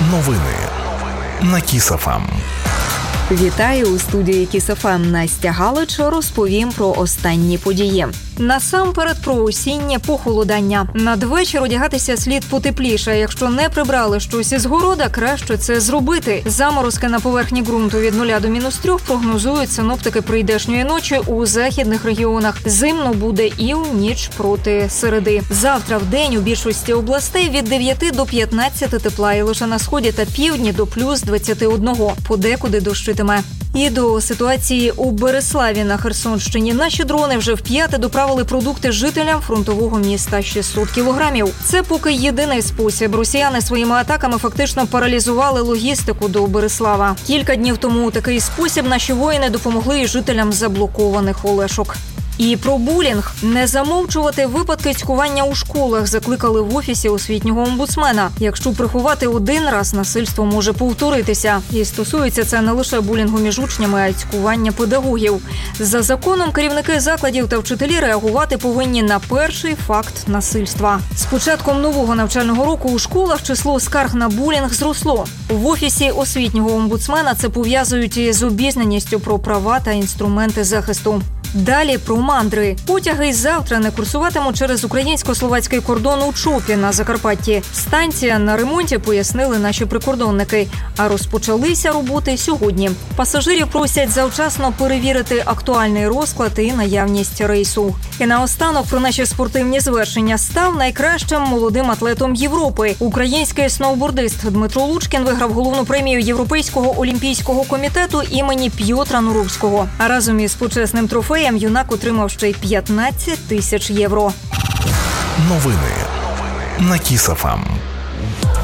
Новини на Kiss FM. Вітаю у студії Kiss FM. Настя Галич. Розповім про останні події. Насамперед про осіннє похолодання. Надвечір одягатися слід потепліше. Якщо не прибрали щось із города, краще це зробити. Заморозки на поверхні ґрунту від 0 до -3 прогнозують синоптики прийдешньої ночі у західних регіонах. Зимно буде і у ніч проти середи. Завтра в день у більшості областей від 9 до 15 тепла, і лише на сході та півдні до плюс 21. Подекуди дощитиме. І до ситуації у Бериславі на Херсонщині. Наші дрони вже вп'яте доправили продукти жителям фронтового міста 600 кілограмів. Це поки єдиний спосіб. Росіяни своїми атаками фактично паралізували логістику до Берислава. Кілька днів тому у такий спосіб наші воїни допомогли і жителям заблокованих Олешок. І про булінг. Не замовчувати випадки цькування у школах закликали в Офісі освітнього омбудсмена. Якщо приховати один раз, насильство може повторитися. І стосується це не лише булінгу між учнями, а й цькування педагогів. За законом керівники закладів та вчителі реагувати повинні на перший факт насильства. З початком нового навчального року у школах число скарг на булінг зросло. В Офісі освітнього омбудсмена це пов'язують із обізнаністю про права та інструменти захисту. Далі про мандри. Потяги завтра не курсуватимуть через українсько-словацький кордон у Чопі на Закарпатті. Станція на ремонті, пояснили наші прикордонники. А розпочалися роботи сьогодні. Пасажирів просять завчасно перевірити актуальний розклад і наявність рейсу. І наостанок про наші спортивні звершення. Став найкращим молодим атлетом Європи. Український сноубордист Дмитро Лучкін виграв головну премію Європейського олімпійського комітету імені П'єтра Нуровського. А разом із почесним трофеєм юнак отримав ще й 15 тисяч євро. Новини на Kiss FM.